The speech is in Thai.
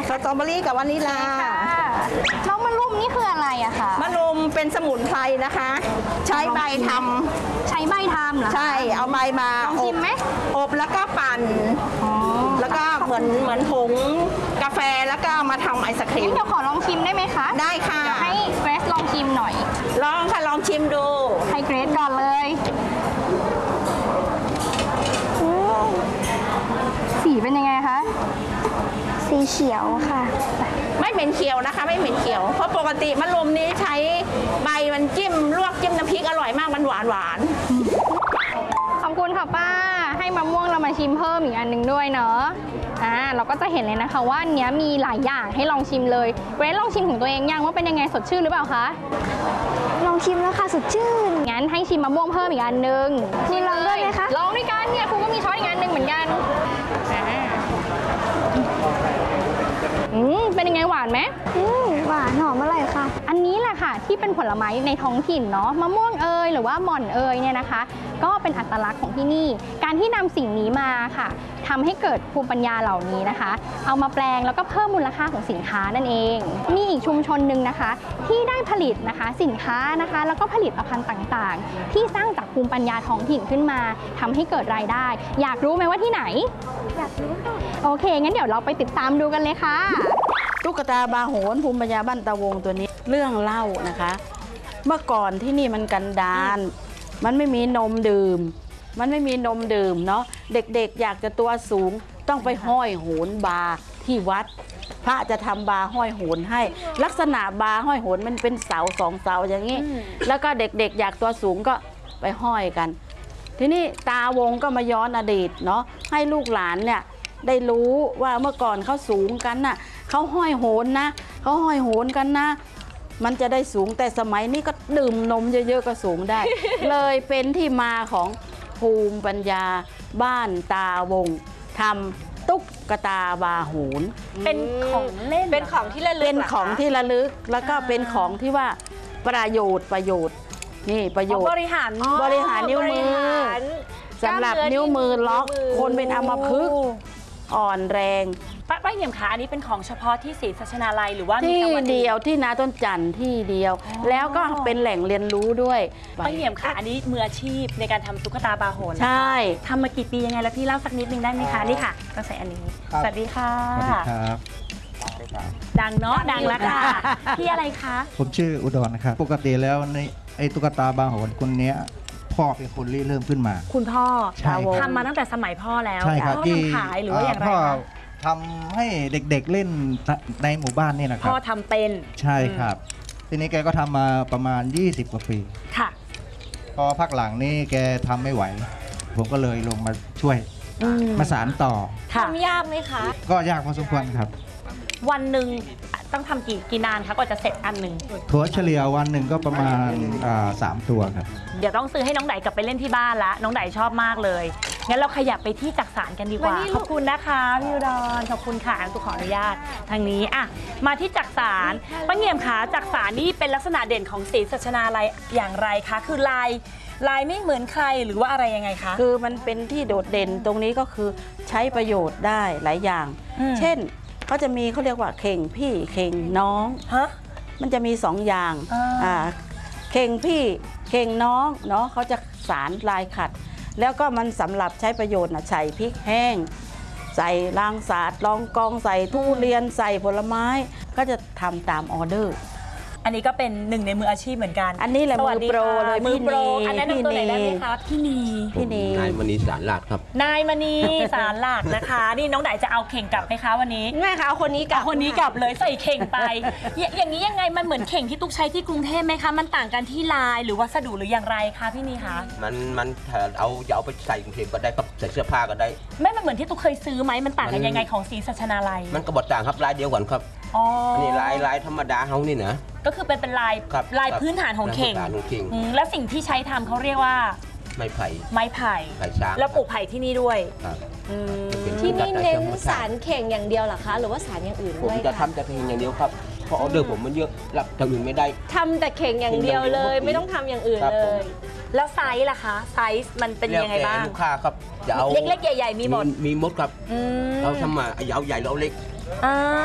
สตรอเบอรี่กับวานิลาแล้วมะรุมนี่คืออะไรอะคะมะรุมเป็นสมุนไพรนะคะ ใช้ใบทำใช้ใบทำเหรอใช่เอาใบมาลองชิมไหมอบแล้วก็ปั่นแล้วก็เหมือนผงกาแฟแล้วก็มาทำไอศครีมเดี๋ยวขอลองชิมได้ไหมคะได้ค่ะเดี๋ยวให้เกรซลองชิมหน่อยลองค่ะลองชิมดูให้เกรซก่อนเลยสีเป็นยังไงคะสีเขียวค่ะไม่เหม็นเขียวนะคะไม่เหม็นเขียวเพราะปกติมะรุมนี้ใช้ใบมันจิ้มลวกจิ้มน้ำพริกอร่อยมากมันหวานขอบคุณค่ะป้าให้มะม่วงเรามาชิมเพิ่มอีกอันหนึ่งด้วยเนาะเราก็จะเห็นเลยนะคะว่าอันนี้มีหลายอย่างให้ลองชิมเลยเกรซลองชิมของตัวเองยังว่าเป็นยังไงสดชื่นหรือเปล่าคะลองชิมแล้วค่ะสดชื่นงั้นให้ชิมมะม่วงเพิ่มอีกอันหนึ่งชิมลองด้วยไหมคะลองด้วยกันเนี่ยครูก็มีช้อนอีกอันหนึ่งเหมือนกันเป็นยังไงหวานไหมหวานหอมอร่อยค่ะอันนี้แหละค่ะที่เป็นผลไม้ในท้องถิ่นเนาะมะม่วงเอยหรือว่าหม่อนเอยเนี่ยนะคะก็เป็นอัตลักษณ์ของที่นี่การที่นำสิ่งนี้มาค่ะทำให้เกิดภูมิปัญญาเหล่านี้นะคะเอามาแปลงแล้วก็เพิ่มมูลค่าของสินค้านั่นเองมีอีกชุมชนหนึ่งนะคะที่ได้ผลิตนะคะสินค้านะคะแล้วก็ผลิตภัณฑ์ต่างๆที่สร้างจากภูมิปัญญาท้องถิ่นขึ้นมาทำให้เกิดรายได้อยากรู้ไหมว่าที่ไหนอยากรู้ค่ะโอเคงั้นเดี๋ยวเราไปติดตามดูกันเลยค่ะตุ๊กตาบาโหนภูมิปัญญาบ้านตาวงตัวนี้เรื่องเล่านะคะเมื่อก่อนที่นี่มันกันดารมันไม่มีนมดื่มเนาะเด็กๆอยากจะตัวสูงต้องไปห้อยโหนบาที่วัดพระจะทำบาห้อยโหนให้ลักษณะบาห้อยโหนมันเป็นเสาสองเสาอย่างนี้แล้วก็เด็กๆอยากตัวสูงก็ไปห้อยกันทีนี้ตาวงก็มาย้อนอดีตเนาะให้ลูกหลานเนี่ยได้รู้ว่าเมื่อก่อนเขาสูงกันน่ะเขาห้อยโหนนะเขาห้อยโหนกันนะมันจะได้สูงแต่สมัยนี้ก็ดื่มนมเยอะๆก็สูงได้ เลยเป็นที่มาของภูมิปัญญาบ้านตาวงทำตุ๊กตาบาโหนเป็นของเล่นเป็นของที่ระลึกเป็นของที่ระลึกแล้วก็เป็นของที่ว่าประโยชน์นี่ประโยชน์บริหารนิ้วมือสำหรับนิ้วมือล็อกคนเป็นอัมพฤกษ์อ่อนแรงป้าเหี่ยมขาอันนี้เป็นของเฉพาะที่ศรีสัชนาลัยหรือว่าที่เดียวที่นาต้นจันทร์ที่เดียวแล้วก็เป็นแหล่งเรียนรู้ด้วยป้าเหี่ยมขาอันนี้มืออาชีพในการทำตุ๊กตาบาโหนใช่ทำมากี่ปียังไงแล้วพี่เล่าสักนิดนึงได้ไหมคะนี่ค่ะต้องใส่อันนี้สวัสดีค่ะสวัสดีครับดังเนาะดังแล้วค่ะพี่อะไรคะผมชื่ออุดรนะครับปกติแล้วในไอ้ตุ๊กตาบาโหนคนนี้พ่อเป็นคนเริ่มขึ้นมาคุณพ่อทำมาตั้งแต่สมัยพ่อแล้วใช่ครับที่ขายหรือว่าอย่างไรคะทำให้เด็กๆเล่นในหมู่บ้านนี่นะครับพ่อทำเป็นใช่ครับทีนี้แกก็ทำมาประมาณ20กว่าปีค่ะพอพักหลังนี่แกทำไม่ไหวผมก็เลยลงมาช่วยมาสานต่อทำยากไหมคะก็ยากพอสมควรครับวันหนึ่งต้องทำกี่นานคะกว่าจะเสร็จอันหนึ่งถั่วเฉลี่ยวันหนึ่งก็ประมาณ3 ตัวครับเดี๋ยวต้องซื้อให้น้องไดกลับไปเล่นที่บ้านละน้องไดชอบมากเลยงั้นเราขยับไปที่จักสานกันดีกว่าขอบคุณนะคะพี่อุดรขอบคุณค่ะตุกขออนุญาตทางนี้อ่ะมาที่จักสานป้าเงี่ยมขาจักสานนี่เป็นลักษณะเด่นของศรีสัชนาลัยอย่างไรคะคือลายไม่เหมือนใครหรือว่าอะไรยังไงคะคือมันเป็นที่โดดเด่นตรงนี้ก็คือใช้ประโยชน์ได้หลายอย่างเช่นเขาจะมีเขาเรียกว่าเข่งพี่เข่งน้องมันจะมี2 อย่างเข่งพี่เข่งน้องเนาะเขาจะสารลายขัดแล้วก็มันสำหรับใช้ประโยชน์ใส่พริกแห้งใส่รางสาดรองกองใส่ทุเรียนใส่ผลไม้ก็จะทำตามออเดอร์อันนี้ก็เป็นหนึ่งในมืออาชีพเหมือนกันอันนี้แหละมือโปรเลยมือโปรอันนั้นตัวไหนได้ไหมคะพี่นีนายมณีสารหลักครับนายมณีสารหลักนะคะนี่น้องไดจะเอาเข่งกลับไหมคะวันนี้ไม่ค่ะเอาคนนี้กลับเลยใส่เข่งไปอย่างนี้ยังไงมันเหมือนเข่งที่ตุ๊กใช้ที่กรุงเทพไหมคะมันต่างกันที่ลายหรือวัสดุหรืออย่างไรคะพี่นีคะมันเอาไปใส่กรุงเทพก็ได้กับใส่เสื้อผ้าก็ได้ไม่มันเหมือนที่ตุ๊กเคยซื้อไหมมันต่างกันยังไงของศรีสัชนาลัยมันก็บดต่างครับลายเดียวกันครับอันนี้ลายธรรมดาเขานี่นะก็คือเป็นลายพื้นฐานของเข่งและสิ่งที่ใช้ทำเขาเรียกว่าไม้ไผ่แล้วปลูกไผ่ที่นี่ด้วยที่นี่เน้นสารเข่งอย่างเดียวหรอคะหรือว่าสารอย่างอื่นด้วยผมจะทำแต่เข่งอย่างเดียวครับเพราะออเดอร์ผมมันเยอะรับอย่างอื่นไม่ได้ทำแต่เข่งอย่างเดียวเลยไม่ต้องทำอย่างอื่นเลยแล้วไซส์ล่ะคะไซส์มันเป็นยังไงบ้างลูกค้าครับจะเอาเล็กๆใหญ่ๆมีหมดครับเราทำมาเอาใหญ่เราเล็ก